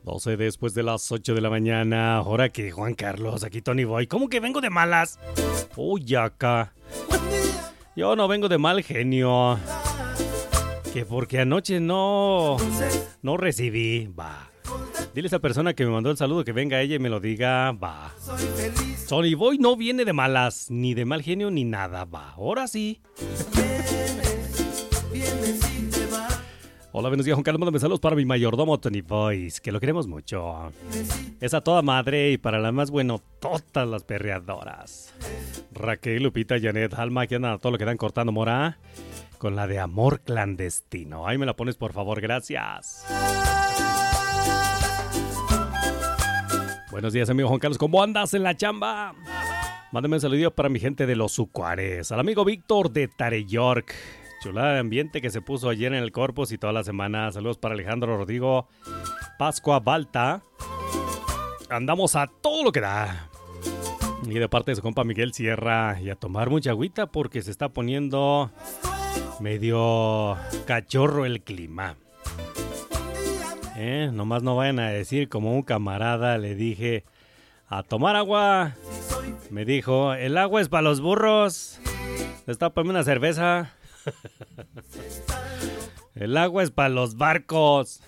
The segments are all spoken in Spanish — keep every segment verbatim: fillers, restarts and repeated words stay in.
doce después de las ocho de la mañana. Ahora que Juan Carlos, aquí Tony Boy. ¿Cómo que vengo de malas? Uy, acá. Yo no vengo de mal genio. Que porque anoche no... No recibí. Va. Dile a esa persona que me mandó el saludo que venga ella y me lo diga. Va. Tony Boy no viene de malas. Ni de mal genio ni nada. Va. Ahora sí. Hola, buenos días, Juan Carlos. Mándame saludos para mi mayordomo Tony Boys, que lo queremos mucho. Es a toda madre y para las más bueno, todas las perreadoras. Raquel, Lupita, Janet, Alma, que andan a todo lo que dan cortando mora. Con la de amor clandestino. Ahí me la pones, por favor, gracias. Buenos días, amigo Juan Carlos. ¿Cómo andas en la chamba? Mándame un saludo para mi gente de los Sucuares. Al amigo Víctor de Tare York. Chulada de ambiente que se puso ayer en el Corpus y toda la semana. Saludos para Alejandro Rodrigo Pascua Balta. Andamos a todo lo que da. Y de parte de su compa Miguel Sierra. Y a tomar mucha agüita porque se está poniendo medio cachorro el clima. Eh, nomás no vayan a decir como un camarada le dije a tomar agua. Me dijo, el agua es para los burros. Destápame una cerveza. El agua es para los barcos.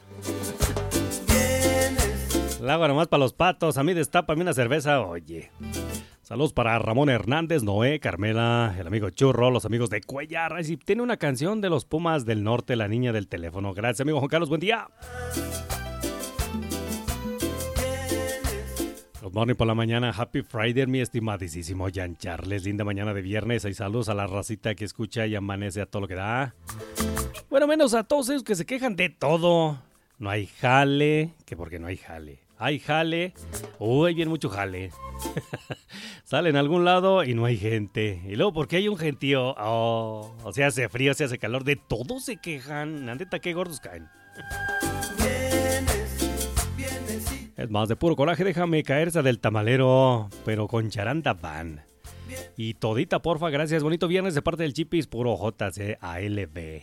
El agua nomás para los patos. A mí destápame una cerveza. Oye. Saludos para Ramón Hernández, Noé, Carmela, el amigo Churro, los amigos de Cuellar. Y tiene una canción de los Pumas del Norte, la niña del teléfono. Gracias, amigo Juan Carlos. Buen día. Good morning por la mañana. Happy Friday, mi estimadísimo Jan Charles. Linda mañana de viernes. Y saludos a la racita que escucha y amanece a todo lo que da. Bueno, menos a todos ellos que se quejan de todo. No hay jale. ¿Qué por qué no hay jale? Hay jale. Uy, bien mucho jale. Sale en algún lado y no hay gente. Y luego, ¿por qué hay un gentío? Oh, o sea, hace frío, se hace calor. De todo se quejan. Neta, qué gordos caen. Es más, de puro coraje, déjame caerse del tamalero, pero con charanda van. Y todita, porfa, gracias. Bonito viernes de parte del Chipis, puro J C A L B.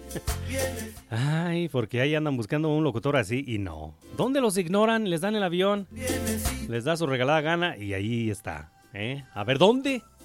Ay, porque ahí andan buscando un locutor así y no. ¿Dónde los ignoran? Les dan el avión, les da su regalada gana y ahí está. ¿Eh? A ver, ¿dónde?